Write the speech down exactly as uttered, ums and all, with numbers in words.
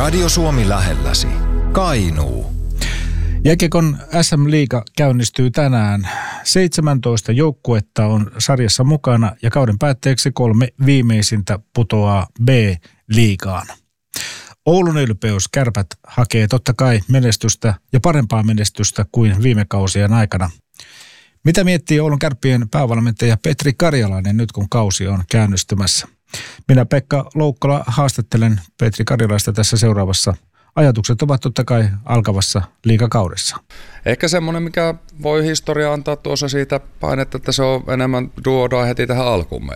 Radio Suomi lähelläsi. Kainuu. Jääkiekon S M-liiga käynnistyy tänään. seitsemäntoista joukkuetta on sarjassa mukana ja kauden päätteeksi kolme viimeisintä putoaa B-liigaan. Oulun ylpeys Kärpät hakee totta kai menestystä ja parempaa menestystä kuin viime kausien aikana. Mitä miettii Oulun Kärppien päävalmentaja Petri Karjalainen nyt kun kausi on käynnistymässä? Minä Pekka Loukkola haastattelen Petri Karjalaista tässä seuraavassa. Ajatukset ovat totta kai alkavassa liigakaudessa. Ehkä semmoinen, mikä voi historia antaa tuossa siitä painetta, että se on enemmän duodaa heti tähän alkuun